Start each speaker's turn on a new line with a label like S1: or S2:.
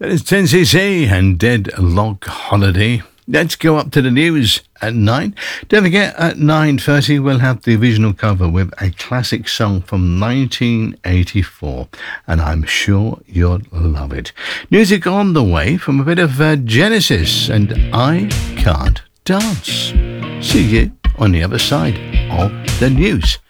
S1: That is 10cc and Deadlock Holiday. Let's go up to the news at 9. Don't forget, at 9:30 we'll have the original cover with a classic song from 1984, and I'm sure you'll love it. Music on the way from a bit of Genesis and I Can't Dance. See you on the other side of the news.